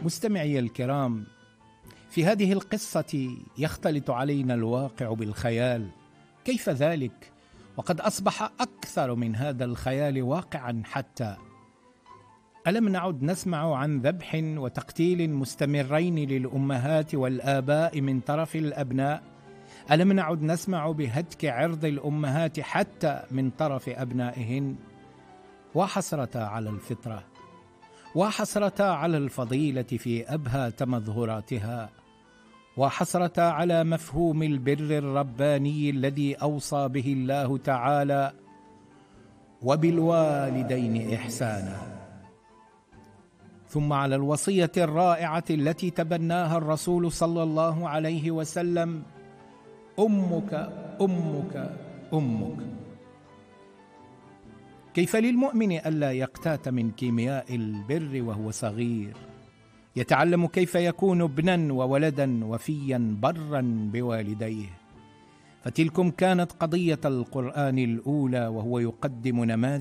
مستمعي الكرام، في هذه القصة يختلط علينا الواقع بالخيال. كيف ذلك؟ وقد أصبح أكثر من هذا الخيال واقعا حتى. ألم نعد نسمع عن ذبح وتقتيل مستمرين للأمهات والآباء من طرف الأبناء؟ ألم نعد نسمع بهتك عرض الأمهات حتى من طرف أبنائهن؟ وحسرة على الفطرة، وحسرة على الفضيلة في أبهى تمظهراتها، وحسرة على مفهوم البر الرباني الذي أوصى به الله تعالى: وبالوالدين إحسانا. ثم على الوصية الرائعة التي تبناها الرسول صلى الله عليه وسلم: أمك أمك أمك. كيف للمؤمن ألا يقتات من كيمياء البر وهو صغير، يتعلم كيف يكون ابنا وولدا وفيا برا بوالديه؟ فتلكم كانت قضية القرآن الأولى، وهو يقدم نماذج